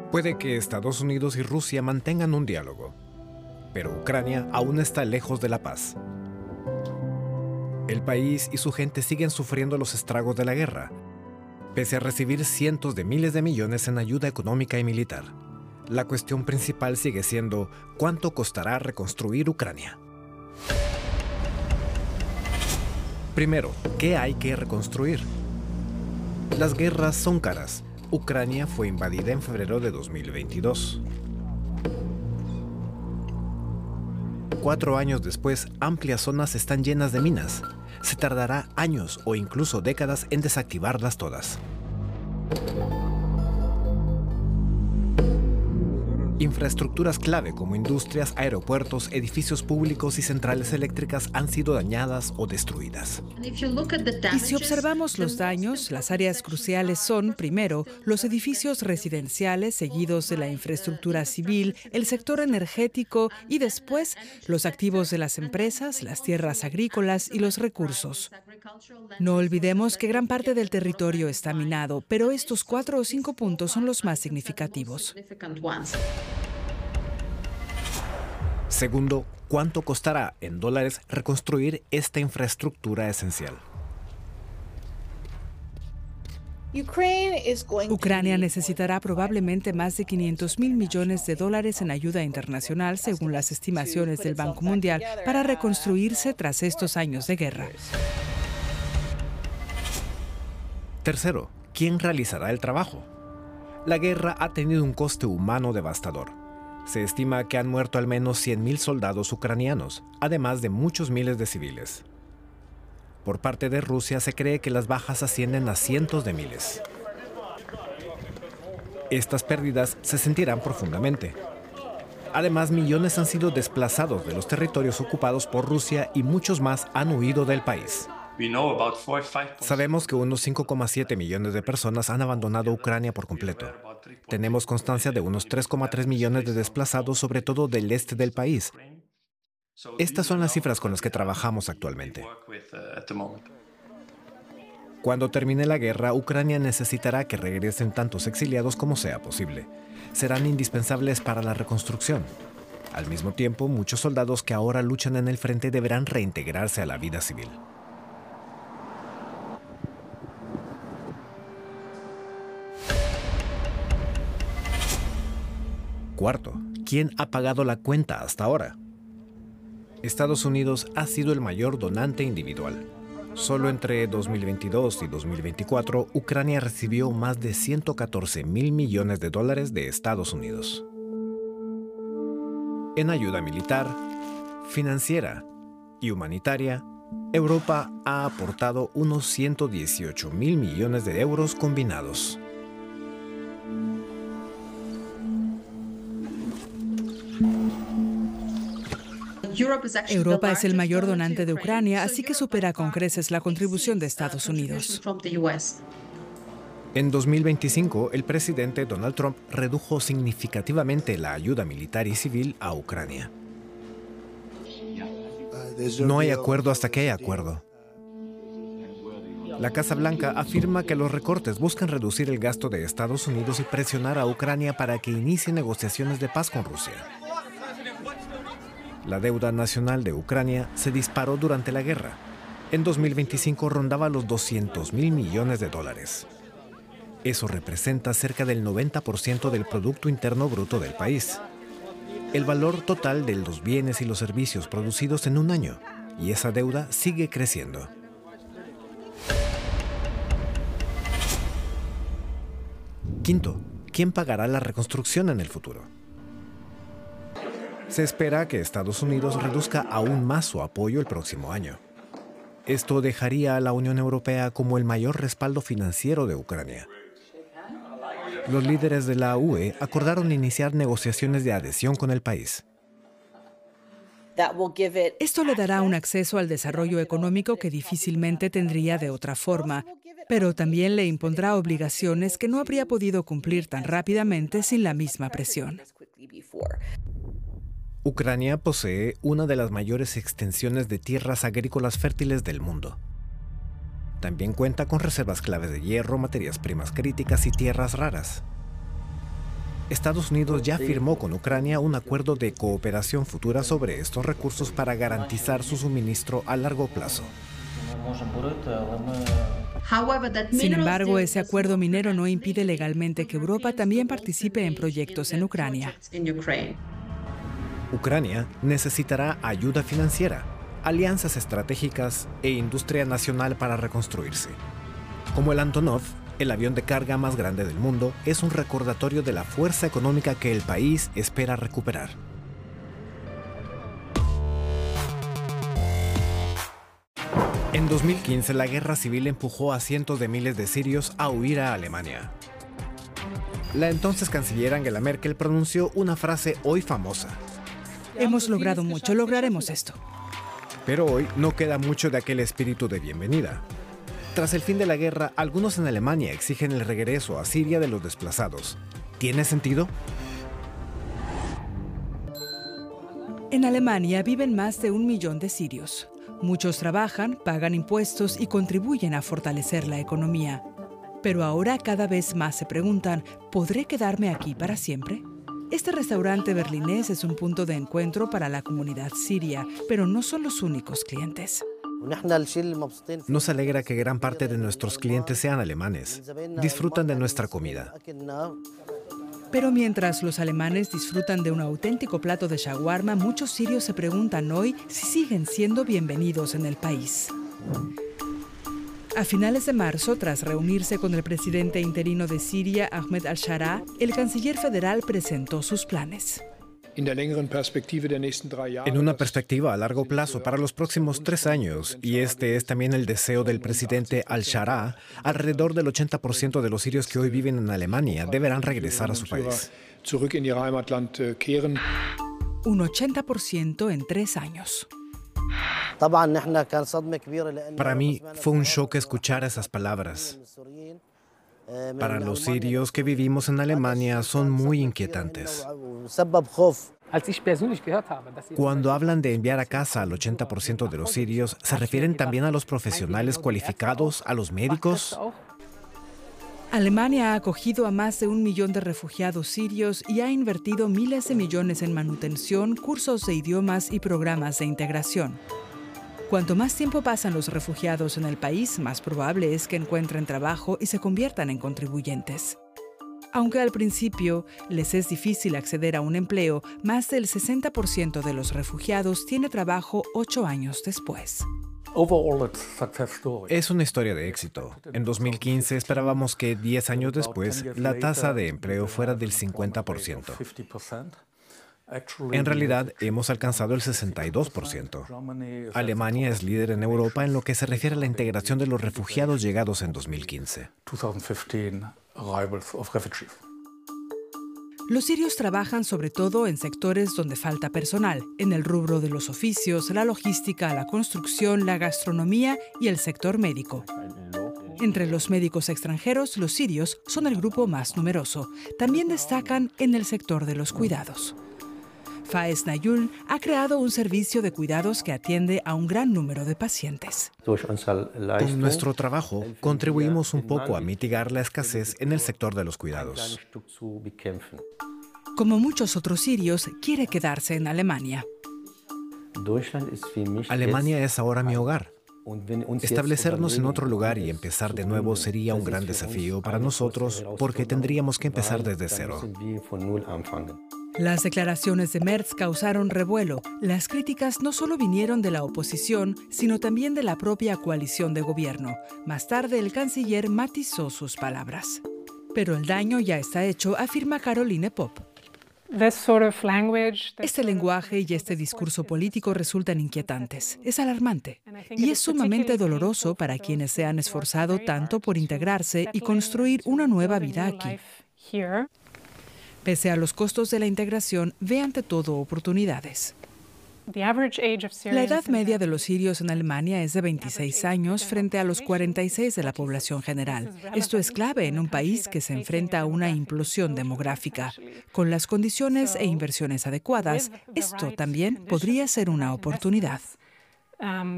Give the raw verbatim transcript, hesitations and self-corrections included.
Puede que Estados Unidos y Rusia mantengan un diálogo, pero Ucrania aún está lejos de la paz. El país y su gente siguen sufriendo los estragos de la guerra, pese a recibir cientos de miles de millones en ayuda económica y militar. La cuestión principal sigue siendo ¿cuánto costará reconstruir Ucrania? Primero, ¿qué hay que reconstruir? Las guerras son caras. Ucrania fue invadida en febrero de dos mil veintidós. Cuatro años después, amplias zonas están llenas de minas. Se tardará años o incluso décadas en desactivarlas todas. Infraestructuras clave como industrias, aeropuertos, edificios públicos y centrales eléctricas han sido dañadas o destruidas. Y si observamos los daños, las áreas cruciales son, primero, los edificios residenciales, seguidos de la infraestructura civil, el sector energético y después los activos de las empresas, las tierras agrícolas y los recursos. No olvidemos que gran parte del territorio está minado, pero estos cuatro o cinco puntos son los más significativos. Segundo, ¿cuánto costará en dólares reconstruir esta infraestructura esencial? Ucrania necesitará probablemente más de quinientos mil millones de dólares en ayuda internacional, según las estimaciones del Banco Mundial, para reconstruirse tras estos años de guerra. Tercero, ¿quién realizará el trabajo? La guerra ha tenido un coste humano devastador. Se estima que han muerto al menos cien mil soldados ucranianos, además de muchos miles de civiles. Por parte de Rusia se cree que las bajas ascienden a cientos de miles. Estas pérdidas se sentirán profundamente. Además, millones han sido desplazados de los territorios ocupados por Rusia y muchos más han huido del país. Sabemos que unos cinco coma siete millones de personas han abandonado Ucrania por completo. Tenemos constancia de unos tres coma tres millones de desplazados, sobre todo del este del país. Estas son las cifras con las que trabajamos actualmente. Cuando termine la guerra, Ucrania necesitará que regresen tantos exiliados como sea posible. Serán indispensables para la reconstrucción. Al mismo tiempo, muchos soldados que ahora luchan en el frente deberán reintegrarse a la vida civil. Cuarto, ¿quién ha pagado la cuenta hasta ahora? Estados Unidos ha sido el mayor donante individual. Solo entre dos mil veintidós y dos mil veinticuatro, Ucrania recibió más de ciento catorce mil millones de dólares de Estados Unidos. En ayuda militar, financiera y humanitaria, Europa ha aportado unos ciento dieciocho mil millones de euros combinados. Europa es el mayor donante de Ucrania, así que supera con creces la contribución de Estados Unidos. En dos mil veinticinco, el presidente Donald Trump redujo significativamente la ayuda militar y civil a Ucrania. No hay acuerdo hasta que haya acuerdo. La Casa Blanca afirma que los recortes buscan reducir el gasto de Estados Unidos y presionar a Ucrania para que inicie negociaciones de paz con Rusia. La deuda nacional de Ucrania se disparó durante la guerra. En dos mil veinticinco rondaba los doscientos mil millones de dólares. Eso representa cerca del noventa por ciento del Producto Interno Bruto del país. El valor total de los bienes y los servicios producidos en un año. Y esa deuda sigue creciendo. Quinto, ¿quién pagará la reconstrucción en el futuro? Se espera que Estados Unidos reduzca aún más su apoyo el próximo año. Esto dejaría a la Unión Europea como el mayor respaldo financiero de Ucrania. Los líderes de la U E acordaron iniciar negociaciones de adhesión con el país. Esto le dará un acceso al desarrollo económico que difícilmente tendría de otra forma, pero también le impondrá obligaciones que no habría podido cumplir tan rápidamente sin la misma presión. Ucrania posee una de las mayores extensiones de tierras agrícolas fértiles del mundo. También cuenta con reservas claves de hierro, materias primas críticas y tierras raras. Estados Unidos ya firmó con Ucrania un acuerdo de cooperación futura sobre estos recursos para garantizar su suministro a largo plazo. Sin embargo, ese acuerdo minero no impide legalmente que Europa también participe en proyectos en Ucrania. Ucrania necesitará ayuda financiera, alianzas estratégicas e industria nacional para reconstruirse. Como el Antonov, el avión de carga más grande del mundo, es un recordatorio de la fuerza económica que el país espera recuperar. En dos mil quince, la guerra civil empujó a cientos de miles de sirios a huir a Alemania. La entonces canciller Angela Merkel pronunció una frase hoy famosa. Hemos logrado mucho, lograremos esto. Pero hoy no queda mucho de aquel espíritu de bienvenida. Tras el fin de la guerra, algunos en Alemania exigen el regreso a Siria de los desplazados. ¿Tiene sentido? En Alemania viven más de un millón de sirios. Muchos trabajan, pagan impuestos y contribuyen a fortalecer la economía. Pero ahora cada vez más se preguntan, ¿podré quedarme aquí para siempre? Este restaurante berlinés es un punto de encuentro para la comunidad siria, pero no son los únicos clientes. Nos alegra que gran parte de nuestros clientes sean alemanes. Disfrutan de nuestra comida. Pero mientras los alemanes disfrutan de un auténtico plato de shawarma, muchos sirios se preguntan hoy si siguen siendo bienvenidos en el país. A finales de marzo, tras reunirse con el presidente interino de Siria, Ahmed al-Sharaa, el canciller federal presentó sus planes. En una perspectiva a largo plazo para los próximos tres años, y este es también el deseo del presidente al-Sharaa, alrededor del ochenta por ciento de los sirios que hoy viven en Alemania deberán regresar a su país. Un ochenta por ciento en tres años. Para mí fue un shock escuchar esas palabras. Para los sirios que vivimos en Alemania son muy inquietantes. Cuando hablan de enviar a casa al ochenta por ciento de los sirios, ¿se refieren también a los profesionales cualificados, a los médicos? Alemania ha acogido a más de un millón de refugiados sirios y ha invertido miles de millones en manutención, cursos de idiomas y programas de integración. Cuanto más tiempo pasan los refugiados en el país, más probable es que encuentren trabajo y se conviertan en contribuyentes. Aunque al principio les es difícil acceder a un empleo, más del sesenta por ciento de los refugiados tiene trabajo ocho años después. Es una historia de éxito. En dos mil quince esperábamos que diez años después la tasa de empleo fuera del cincuenta por ciento. En realidad, hemos alcanzado el sesenta y dos por ciento. Alemania es líder en Europa en lo que se refiere a la integración de los refugiados llegados en dos mil quince. Los sirios trabajan sobre todo en sectores donde falta personal, en el rubro de los oficios, la logística, la construcción, la gastronomía y el sector médico. Entre los médicos extranjeros, los sirios son el grupo más numeroso. También destacan en el sector de los cuidados. Faiz Nayul ha creado un servicio de cuidados que atiende a un gran número de pacientes. Con nuestro trabajo, contribuimos un poco a mitigar la escasez en el sector de los cuidados. Como muchos otros sirios, quiere quedarse en Alemania. Alemania es ahora mi hogar. Establecernos en otro lugar y empezar de nuevo sería un gran desafío para nosotros porque tendríamos que empezar desde cero. Las declaraciones de Merz causaron revuelo. Las críticas no solo vinieron de la oposición, sino también de la propia coalición de gobierno. Más tarde, el canciller matizó sus palabras. Pero el daño ya está hecho, afirma Caroline Popp. Este lenguaje y este discurso político resultan inquietantes. Es alarmante. Y es sumamente doloroso para quienes se han esforzado tanto por integrarse y construir una nueva vida aquí. Pese a los costos de la integración, ve ante todo oportunidades. La edad media de los sirios en Alemania es de veintiséis años frente a los cuarenta y seis de la población general. Esto es clave en un país que se enfrenta a una implosión demográfica. Con las condiciones e inversiones adecuadas, esto también podría ser una oportunidad.